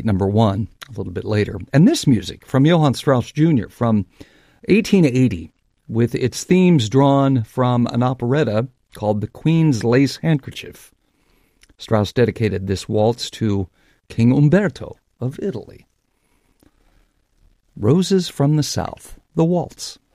number one a little bit later. And this music from Johann Strauss Jr. from 1880, with its themes drawn from an operetta called The Queen's Lace Handkerchief. Strauss dedicated this waltz to King Umberto of Italy. Roses from the South, the waltz.